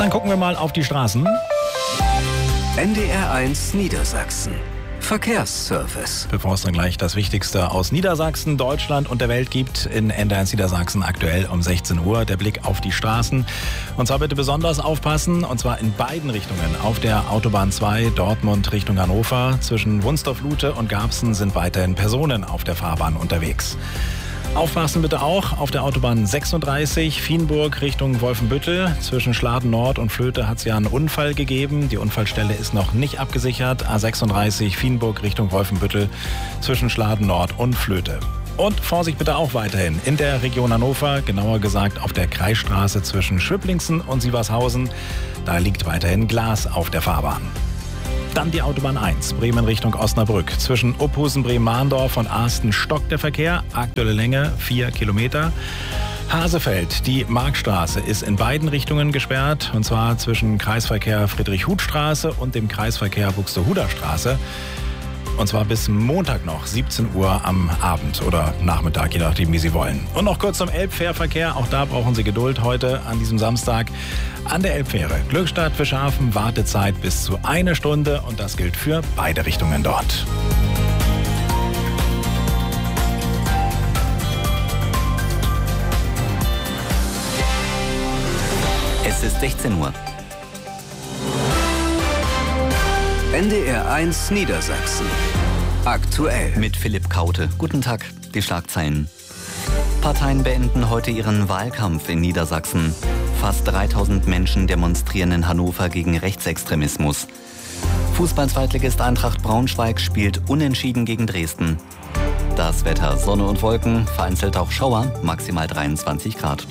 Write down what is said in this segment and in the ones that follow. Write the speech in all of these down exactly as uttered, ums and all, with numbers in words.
Dann gucken wir mal auf die Straßen. N D R eins Niedersachsen. Verkehrsservice. Bevor es dann gleich das Wichtigste aus Niedersachsen, Deutschland und der Welt gibt, in N D R eins Niedersachsen aktuell um sechzehn Uhr der Blick auf die Straßen. Und zwar bitte besonders aufpassen, und zwar in beiden Richtungen. Auf der Autobahn zwei Dortmund Richtung Hannover zwischen Wunstorf-Lute und Garbsen sind weiterhin Personen auf der Fahrbahn unterwegs. Aufpassen bitte auch auf der Autobahn sechsunddreißig Vienburg Richtung Wolfenbüttel. Zwischen Schladen Nord und Flöte hat es ja einen Unfall gegeben. Die Unfallstelle ist noch nicht abgesichert. A sechsunddreißig Vienburg Richtung Wolfenbüttel zwischen Schladen Nord und Flöte. Und Vorsicht bitte auch weiterhin in der Region Hannover, genauer gesagt auf der Kreisstraße zwischen Schöplingsen und Sievershausen. Da liegt weiterhin Glas auf der Fahrbahn. Dann die Autobahn eins, Bremen Richtung Osnabrück. Zwischen Uphusen, Bremen-Mahndorf und Arsten stockt der Verkehr. Aktuelle Länge vier Kilometer. Hasefeld, die Markstraße ist in beiden Richtungen gesperrt. Und zwar zwischen Kreisverkehr Friedrich-Huth-Straße und dem Kreisverkehr Buxtehuder Straße. Und zwar bis Montag noch, siebzehn Uhr am Abend oder Nachmittag, je nachdem, wie Sie wollen. Und noch kurz zum Elbfährverkehr. Auch da brauchen Sie Geduld heute an diesem Samstag. An der Elbfähre Glückstadt-Fischhafen Wartezeit bis zu eine Stunde. Und das gilt für beide Richtungen dort. Es ist sechzehn Uhr. N D R eins Niedersachsen. Aktuell. Mit Philipp Kaute. Guten Tag, die Schlagzeilen. Parteien beenden heute ihren Wahlkampf in Niedersachsen. Fast dreitausend Menschen demonstrieren in Hannover gegen Rechtsextremismus. Fußball-Zweitligist Eintracht Braunschweig spielt unentschieden gegen Dresden. Das Wetter: Sonne und Wolken, vereinzelt auch Schauer, maximal dreiundzwanzig Grad.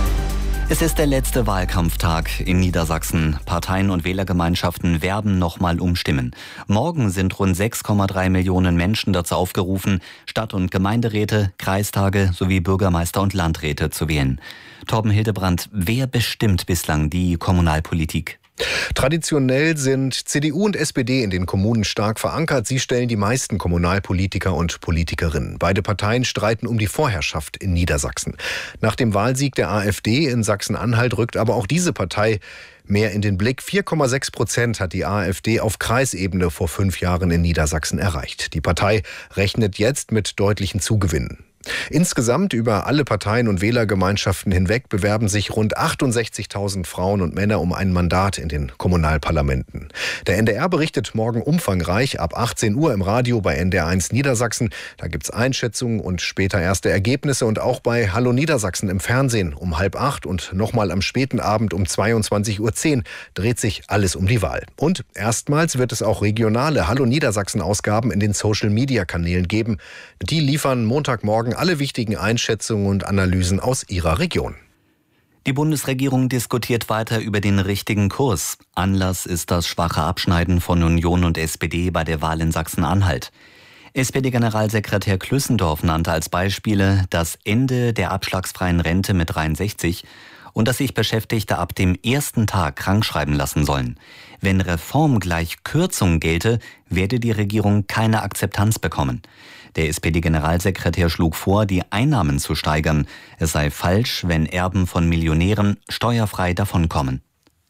Es ist der letzte Wahlkampftag in Niedersachsen. Parteien und Wählergemeinschaften werben nochmal um Stimmen. Morgen sind rund sechs Komma drei Millionen Menschen dazu aufgerufen, Stadt- und Gemeinderäte, Kreistage sowie Bürgermeister und Landräte zu wählen. Torben Hildebrandt, wer bestimmt bislang die Kommunalpolitik? Traditionell sind C D U und S P D in den Kommunen stark verankert. Sie stellen die meisten Kommunalpolitiker und Politikerinnen. Beide Parteien streiten um die Vorherrschaft in Niedersachsen. Nach dem Wahlsieg der AfD in Sachsen-Anhalt rückt aber auch diese Partei mehr in den Blick. vier Komma sechs Prozent hat die AfD auf Kreisebene vor fünf Jahren in Niedersachsen erreicht. Die Partei rechnet jetzt mit deutlichen Zugewinnen. Insgesamt über alle Parteien und Wählergemeinschaften hinweg bewerben sich rund achtundsechzigtausend Frauen und Männer um ein Mandat in den Kommunalparlamenten. Der N D R berichtet morgen umfangreich ab achtzehn Uhr im Radio bei N D R eins Niedersachsen. Da gibt's Einschätzungen und später erste Ergebnisse, und auch bei Hallo Niedersachsen im Fernsehen um halb acht und nochmal am späten Abend um zweiundzwanzig Uhr zehn dreht sich alles um die Wahl. Und erstmals wird es auch regionale Hallo Niedersachsen-Ausgaben in den Social-Media-Kanälen geben. Die liefern Montagmorgen alle wichtigen Einschätzungen und Analysen aus ihrer Region. Die Bundesregierung diskutiert weiter über den richtigen Kurs. Anlass ist das schwache Abschneiden von Union und S P D bei der Wahl in Sachsen-Anhalt. S P D-Generalsekretär Klüssendorf nannte als Beispiele das Ende der abschlagsfreien Rente mit dreiundsechzig und dass sich Beschäftigte ab dem ersten Tag krankschreiben lassen sollen. Wenn Reform gleich Kürzung gelte, werde die Regierung keine Akzeptanz bekommen. Der S P D-Generalsekretär schlug vor, die Einnahmen zu steigern. Es sei falsch, wenn Erben von Millionären steuerfrei davonkommen.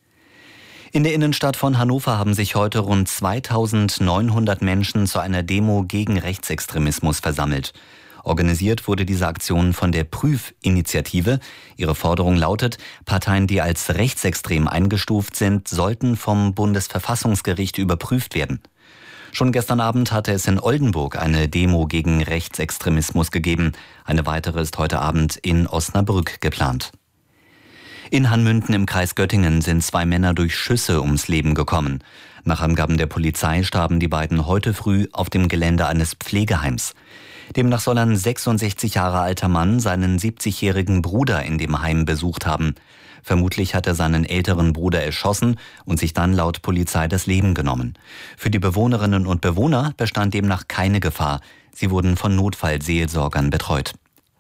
In der Innenstadt von Hannover haben sich heute rund zweitausendneunhundert Menschen zu einer Demo gegen Rechtsextremismus versammelt. Organisiert wurde diese Aktion von der Prüfinitiative. Ihre Forderung lautet: Parteien, die als rechtsextrem eingestuft sind, sollten vom Bundesverfassungsgericht überprüft werden. Schon gestern Abend hatte es in Oldenburg eine Demo gegen Rechtsextremismus gegeben. Eine weitere ist heute Abend in Osnabrück geplant. In Hanmünden im Kreis Göttingen sind zwei Männer durch Schüsse ums Leben gekommen. Nach Angaben der Polizei starben die beiden heute früh auf dem Gelände eines Pflegeheims. Demnach soll ein sechsundsechzig Jahre alter Mann seinen siebzigjährigen Bruder in dem Heim besucht haben. Vermutlich hat er seinen älteren Bruder erschossen und sich dann laut Polizei das Leben genommen. Für die Bewohnerinnen und Bewohner bestand demnach keine Gefahr. Sie wurden von Notfallseelsorgern betreut.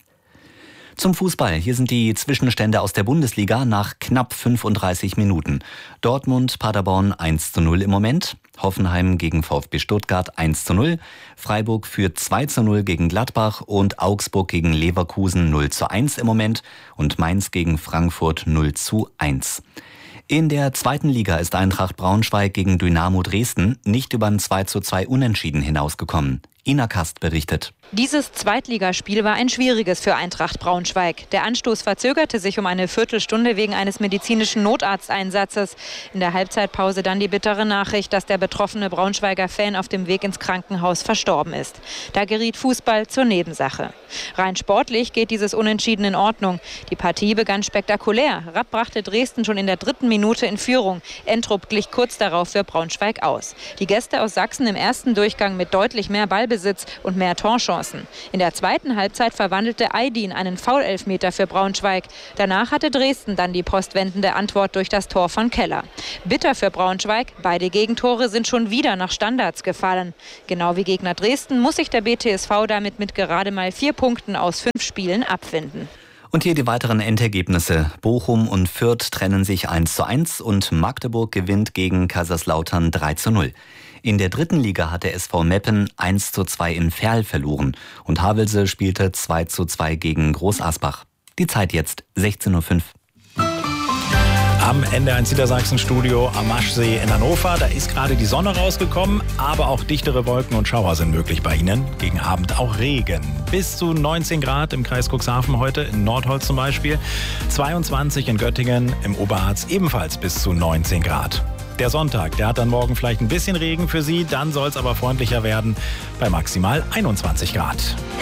Zum Fußball. Hier sind die Zwischenstände aus der Bundesliga nach knapp fünfunddreißig Minuten. Dortmund, Paderborn eins zu null im Moment. Hoffenheim gegen VfB Stuttgart eins zu null. Freiburg führt zwei zu null gegen Gladbach und Augsburg gegen Leverkusen null zu eins im Moment. Und Mainz gegen Frankfurt null zu eins. In der zweiten Liga ist Eintracht Braunschweig gegen Dynamo Dresden nicht über ein zwei zu zwei Unentschieden hinausgekommen. Ina Kast berichtet. Dieses Zweitligaspiel war ein schwieriges für Eintracht Braunschweig. Der Anstoß verzögerte sich um eine Viertelstunde wegen eines medizinischen Notarzteinsatzes. In der Halbzeitpause dann die bittere Nachricht, dass der betroffene Braunschweiger Fan auf dem Weg ins Krankenhaus verstorben ist. Da geriet Fußball zur Nebensache. Rein sportlich geht dieses Unentschieden in Ordnung. Die Partie begann spektakulär. Rapp brachte Dresden schon in der dritten Minute in Führung. Entrup glich kurz darauf für Braunschweig aus. Die Gäste aus Sachsen im ersten Durchgang mit deutlich mehr Ballbesitz und mehr Torchancen. In der zweiten Halbzeit verwandelte Aydin einen Foulelfmeter für Braunschweig. Danach hatte Dresden dann die postwendende Antwort durch das Tor von Keller. Bitter für Braunschweig, beide Gegentore sind schon wieder nach Standards gefallen. Genau wie Gegner Dresden muss sich der B T S V damit mit gerade mal vier Punkten aus fünf Spielen abfinden. Und hier die weiteren Endergebnisse. Bochum und Fürth trennen sich eins zu eins und Magdeburg gewinnt gegen Kaiserslautern drei zu null. In der dritten Liga hat der S V Meppen eins zu zwei in Verl verloren und Havelse spielte zwei zu zwei gegen Groß Asbach. Die Zeit jetzt sechzehn Uhr fünf. Am N D R eins Niedersachsen-Studio am Maschsee in Hannover. Da ist gerade die Sonne rausgekommen, aber auch dichtere Wolken und Schauer sind möglich bei Ihnen. Gegen Abend auch Regen. Bis zu neunzehn Grad im Kreis Cuxhaven heute, in Nordholz zum Beispiel. zweiundzwanzig in Göttingen, im Oberharz ebenfalls bis zu neunzehn Grad. Der Sonntag, der hat dann morgen vielleicht ein bisschen Regen für Sie, dann soll es aber freundlicher werden bei maximal einundzwanzig Grad.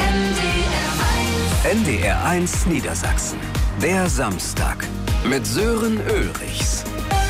N D R eins Niedersachsen. Der Samstag mit Sören Ulrichs.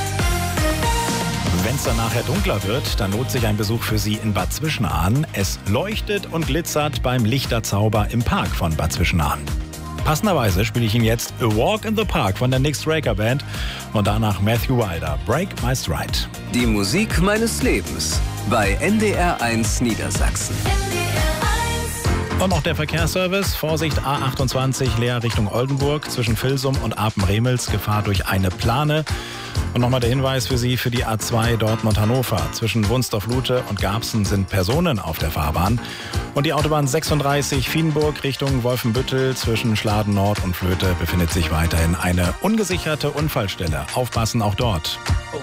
Wenn es dann nachher dunkler wird, dann lohnt sich ein Besuch für Sie in Bad Zwischenahn. Es leuchtet und glitzert beim Lichterzauber im Park von Bad Zwischenahn. Passenderweise spiele ich Ihnen jetzt A Walk in the Park von der Nick Straker Band und danach Matthew Wilder, Break My Stride. Die Musik meines Lebens bei N D R eins Niedersachsen. Und noch der Verkehrsservice. Vorsicht A achtundzwanzig leer Richtung Oldenburg zwischen Vilsum und Apen-Remels. Gefahr durch eine Plane. Und nochmal der Hinweis für Sie für die A zwei Dortmund-Hannover. Zwischen Wunstorf-Lute und Garbsen sind Personen auf der Fahrbahn. Und die Autobahn sechsunddreißig Fienburg Richtung Wolfenbüttel zwischen Schladen Nord und Flöte befindet sich weiterhin eine ungesicherte Unfallstelle. Aufpassen auch dort.